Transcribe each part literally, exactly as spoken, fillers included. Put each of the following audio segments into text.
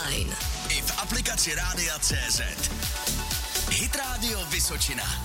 online i v aplikaci Rádia C Z. Hit Radio Vysočina.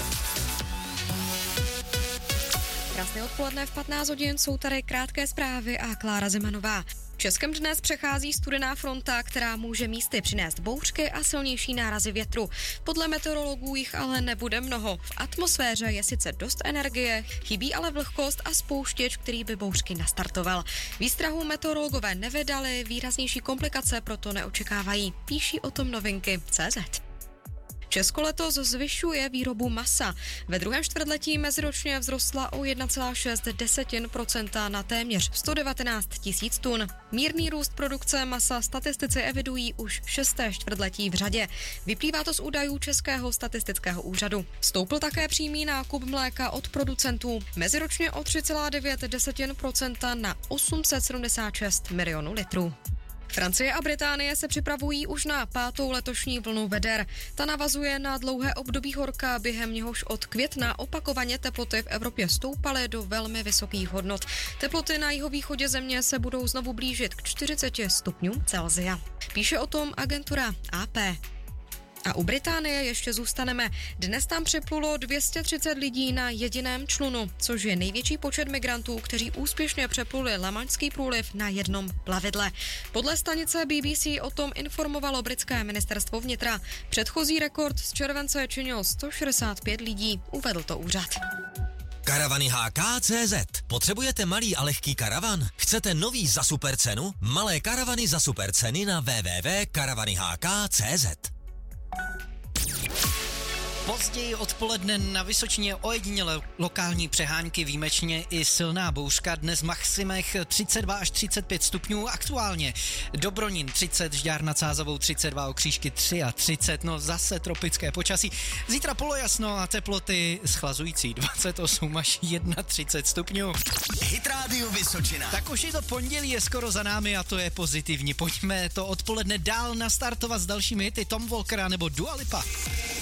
Krásné odpoledne, v patnáct hodin jsou tady krátké zprávy a Klára Zemanová. Českem dnes přechází studená fronta, která může místy přinést bouřky a silnější nárazy větru. Podle meteorologů jich ale nebude mnoho. V atmosféře je sice dost energie, chybí ale vlhkost a spouštěč, který by bouřky nastartoval. Výstrahu meteorologové nevydali, výraznější komplikace proto neočekávají. Píší o tom novinky tečka cé zet. Česko letos zvyšuje výrobu masa. Ve druhém čtvrtletí meziročně vzrostla o jedna celá šest procenta na téměř sto devatenáct tisíc tun. Mírný růst produkce masa statistici evidují už šesté čtvrtletí v řadě. Vyplývá to z údajů Českého statistického úřadu. Stoupl také přímý nákup mléka od producentů meziročně o tři celá devět procenta na osm set sedmdesát šest milionů litrů. Francie a Británie se připravují už na pátou letošní vlnu veder. Ta navazuje na dlouhé období horka, během něhož od května opakovaně teploty v Evropě stoupaly do velmi vysokých hodnot. Teploty na jihovýchodě země se budou znovu blížit k čtyřiceti stupňům Celsia. Píše o tom agentura A P. A u Británie ještě zůstaneme. Dnes tam připlulo dvě stě třicet lidí na jediném člunu, což je největší počet migrantů, kteří úspěšně přepluli Lamanšský průliv na jednom plavidle. Podle stanice B B C o tom informovalo britské ministerstvo vnitra. Předchozí rekord z července činil sto šedesát pět lidí, uvedl to úřad. Karavany H K tečka cé zet. Potřebujete malý a lehký karavan? Chcete nový za super cenu? Malé karavany za super ceny na w w w tečka karavany h k tečka cé zet. Později odpoledne na Vysočině ojedinělé lokální přehánky, výjimečně i silná bouřka, dnes v maximech třicet dva až třicet pět stupňů, aktuálně Dobronín třicet, Žďár nad Sázavou třicet dva, Okřížky třicet tři, no zase tropické počasí. Zítra polojasno a teploty schlazující dvacet osm až třicet jedna stupňů. Hit Radio Vysočina. Tak už i to pondělí je skoro za námi a to je pozitivní. Pojďme to odpoledne dál nastartovat s dalšími hity Tom Walkera nebo Dua Lipa.